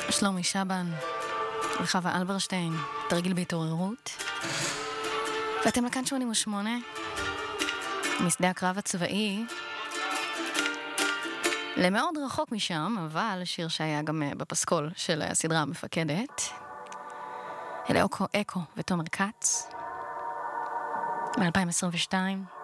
שלומי שבן וחווה אלברשטיין, תרגיל בהתעוררות. ואתם לכאן 88, משדה הקרב הצבאי, למאוד רחוק משם, אבל שיר שהיה גם בפסקול של הסדרה המפקדת. אלה אקו ותומר קץ, ב-2022.